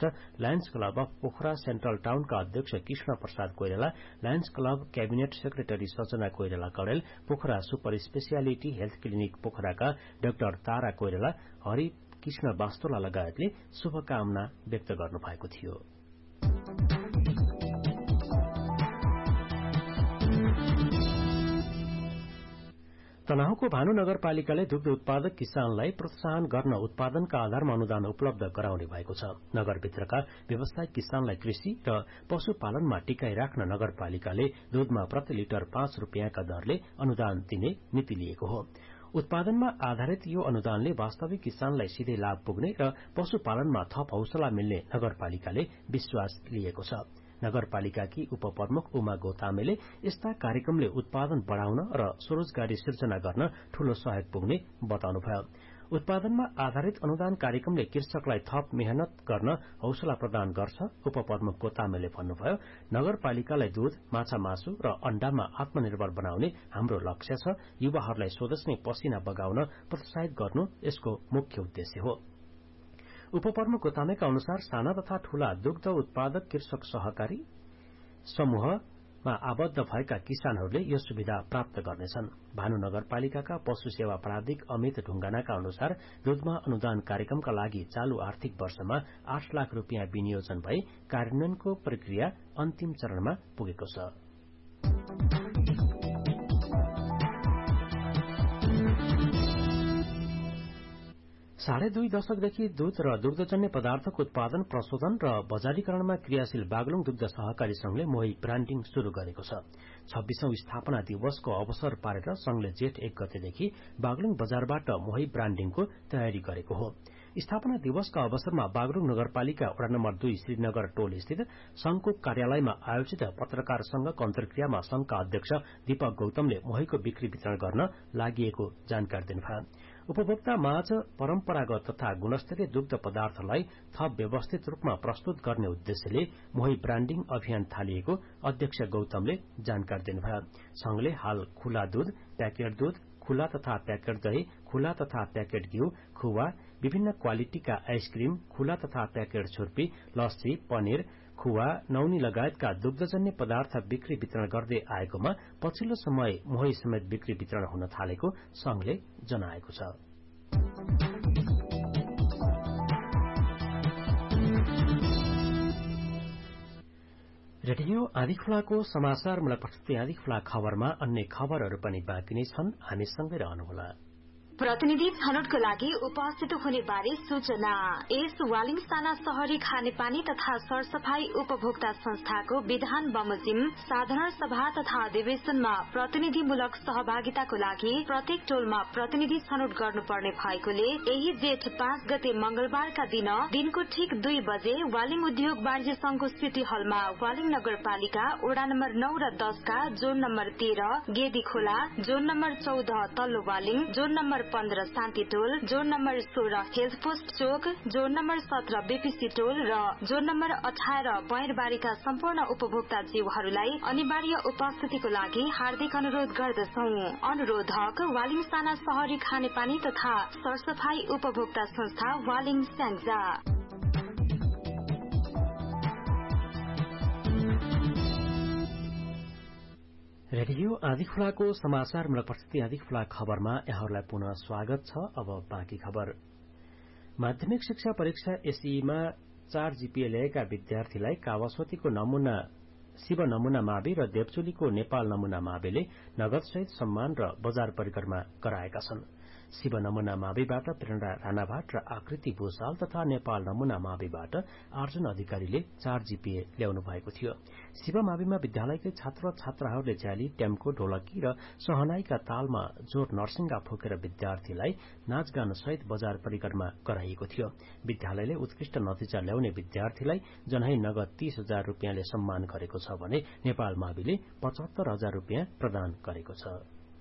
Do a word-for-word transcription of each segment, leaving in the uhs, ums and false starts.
विशिष्ट Lions club of Pokhara central टाउनका अध्यक्ष Krishna Prasad Koirala, Lions club cabinet secretary सजना Koirala Kadel, Pokhara super speciality health clinic पोखराका doctor तारा कोइराला, हरि कृष्ण वास्तोला लगायतले शुभकामना व्यक्त गर्नुभएको थियो। तनहुँको भानु नगरपालिकाले दुग्ध उत्पादक किसानलाई प्रोत्साहन गर्न उत्पादनका आधारमा अनुदान उपलब्ध गराउने भएको छ। नगरभित्रका व्यवसायिक किसानलाई कृषि र पशुपालनमा टिकाइ राख्न नगरपालिकाले दूधमा प्रति लिटर पाँच रूपियाँका दरले अनुदान दिने नीति लिएको हो। उत्पादनमा आधारित यो अनुदानले वास्तविक किसानलाई सिधै लाभ पुग्ने र पशुपालनमा थप हौसला मिल्ने नगरपालिकाले विश्वास लिएको छ। नगरपालिकाकी उपप्रमुख उमा गौतामेले यस्ता कार्यक्रमले उत्पादन बढ़ाउन र स्वरोजगारी सिर्जना गर्न ठूलो सहयोग पुग्ने बताउनुभयो। उत्पादनमा आधारित अनुदान कार्यक्रमले कृषकलाई थप मेहनत गर्न हौसला प्रदान गर्छ। उपप्रमुख गौतामेले भन्नुभयो, नगरपालिकालाई दूध, माछा मासु र अण्डामा आत्मनिर्भर बनाउने हाम्रो लक्ष्य छ। युवाहरूलाई स्वदेश नै पसिना बगाउन प्रोत्साहित गर्नु यसको मुख्य उद्देश्य हो। उपप्रमुख गौतामेका अनुसार साना तथा ठूला दुग्ध उत्पादक कृषक सहकारी समूहमा आबद्ध भएका किसानहरूले यो सुविधा प्राप्त गर्नेछन्। भानु नगरपालिकाका पशु सेवा प्राधिक अमित ढुंगानाका अनुसार दूधमा अनुदान कार्यक्रमका लागि चालू आर्थिक वर्षमा आठ लाख रूपियाँ विनियोजन भई कार्यान्वयनको प्रक्रिया अन्तिम चरणमा पुगेको छ। साढे दुई दशकदेखि दूध र दुग्धजन्य पदार्थको उत्पादन, प्रशोधन र बजारीकरणमा क्रियाशील बागलुङ दुग्ध सहकारी संघले मोही ब्रान्डिङ शुरू गरेको छ। छब्बीसौं स्थापना दिवसको अवसर पारेर संघले जेठ एक गतेदेखि बागलुङ बजारबाट मोही ब्रान्डिङको तयारी गरेको हो। स्थापना दिवसका अवसरमा बागलुङ नगरपालिका वडा नम्बर दुई श्रीनगर टोल स्थित संघको कार्यालयमा आयोजित पत्रकार संघको अन्तर्क्रियामा संघका अध्यक्ष दीपक गौतमले मोहीको बिक्री वितरण गर्न लागिएको जानकारी दिनुभयो। उपभोक्ता माझ परम्परागत तथा गुणस्तरीय दुग्ध पदार्थलाई थप व्यवस्थित रूपमा प्रस्तुत गर्ने उद्देश्यले मोही ब्रान्डिङ अभियान थालिएको अध्यक्ष गौतमले जानकारी दिनुभयो। संघले हाल खुला दूध, प्याकेट दूध, खुला तथा प्याकेट दही, खुला तथा प्याकेट घिउ, खुवा, विभिन्न क्वालिटीका आइसक्रिम, खुला तथा प्याकेट छुर्पी, लस्सी, पनिर, खुवा, नौनी लगायतका दुग्धजन्य पदार्थ बिक्री वितरण गर्दै आएकोमा पछिल्लो समय मोही समेत बिक्री वितरण हुन थालेको संघले जनाएको छ। रेडियो आँधीखोलाको समाचारमूलक प्रस्तुति आँधीखोला खबरमा अन्य खबरहरू पनि बाँकी नै छन्। हामी सँगै रहनुहोला। प्रतिनिधि छनौटको लागि उपस्थित हुने बारे सूचना। यस वालिङ साना शहरी खानेपानी तथा सरसफाई उपभोक्ता संस्थाको विधान बमोजिम साधारण सभा तथा अधिवेशनमा प्रतिनिधिमूलक सहभागिताको लागि प्रत्येक टोलमा प्रतिनिधि छनौट गर्नुपर्ने भएकोले यही जेठ पाँच गते मंगलबारका दिन दिनको ठिक दुई बजे वालिङ उद्योग वाणिज्य संघको सिटी हलमा वालिङ नगरपालिका वडा नम्बर नौ र दसका जोन नम्बर तेह्र गेदी खोला, जोन नम्बर चौध तल्लो वालिङ, जोन नम्बर पन्ध्र शान्ति टोल, जोन नम्बर सोह्र हेल्थ पोस्ट चोक, जोन नम्बर सत्र बीपीसी टोल र जोन नम्बर अठार बयरबारीका सम्पूर्ण उपभोक्ता जीवहरूलाई अनिवार्य उपस्थितिको लागि हार्दिक अनुरोध गर्दछौ। अनुरोधक वालिङ साना शहरी खानेपानी तथा सरसफाई उपभोक्ता संस्था वालिङ स्याङ्जा। रेडियो आँधीखोलाको समाचारमूलक प्रस्तुति आँधीखोला खबरमा यहाँहरूलाई पुनः स्वागत छ। अब बाँकी खबर। माध्यमिक शिक्षा परीक्षा एसईमा चार जीपीए ल्याएका विद्यार्थीलाई कावासोतीको नमूना शिव नमूना मावि र देवचुलीको नेपाल नमूना माविले नगदसहित सम्मान र बजार परिकरमा गराएका छन्। शिव नमूना माविबाट प्रेरणा राणाभाट र आकृति भूषाल तथा नेपाल नमूना माविबाट आर्जन अधिकारीले चार जीपीए ल्याउनु भएको थियो। शिव माविमा विद्यालयकै छात्र छात्राहरूले झ्याली, ट्याम्को, ढोलकी र सहनाईका तालमा जोर नरसिंगा फुकेर विद्यार्थीलाई नाचगान सहित बजार परिकरमा गराइएको थियो। विद्यालयले उत्कृष्ट नतिजा ल्याउने विद्यार्थीलाई जनाई नगद तीस हजार रूपियाँले सम्मान गरेको छ भने नेपाल माविले पचहत्तर हजार रूपियाँ प्रदान गरेको छ।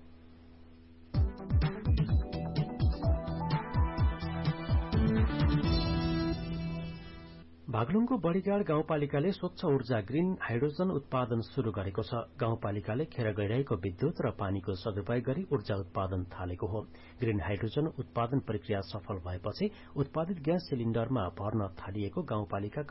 बागलुङको बड़ीगाड़ गाउँपालिकाले स्वच्छ ऊर्जा ग्रीन हाइड्रोजन उत्पादन शुरू गरेको छ। गाउँपालिकाले खेर गइरहेको विद्युत र पानीको सदुपयोग गरी ऊर्जा उत्पादन थालेको हो। ग्रीन हाइड्रोजन उत्पादन प्रक्रिया सफल भएपछि उत्पादित ग्यास सिलिण्डरमा भर्न थालिएको गाउँपालिकाका